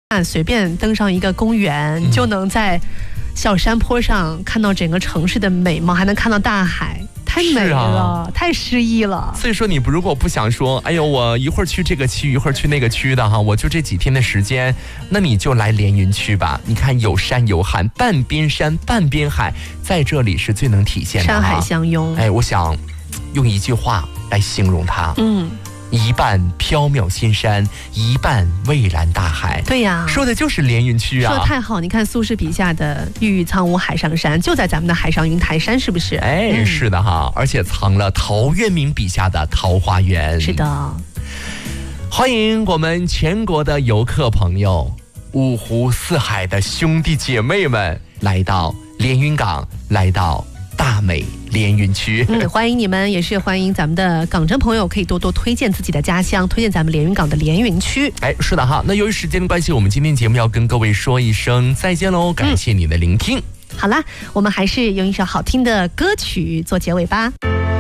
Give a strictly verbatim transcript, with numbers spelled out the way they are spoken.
随便登上一个公园，嗯、就能在小山坡上看到整个城市的美貌，还能看到大海。太美了、啊，太诗意了。 所以说，你如果不想说，哎呦，我一会儿去这个区，一会儿去那个区的哈，我就这几天的时间，那你就来连云区吧。你看有山有海，半边山半边海，在这里是最能体现的。 山海相拥。 哎，我想用一句话来形容它。嗯。一半缥缈仙山，一半蔚蓝大海。 对呀， 说的就是连云区啊！ 说得太好！你看苏轼笔下的郁郁苍梧海上山，就在咱们的海上云台山，是不是？ 哎，嗯、是的哈，而且藏了陶渊明笔下的桃花源。 是的， 欢迎我们全国的游客朋友、五湖四海的兄弟姐妹们来到连云港，来到大美连云区。 嗯，欢迎你们，也是欢迎咱们的港真朋友，可以多多推荐自己的家乡，推荐咱们连云港的连云区。 哎，是的哈。那由于时间的关系，我们今天节目要跟各位说一声再见喽，感谢你的聆听。 嗯、好啦，我们还是用一首好听的歌曲做结尾吧。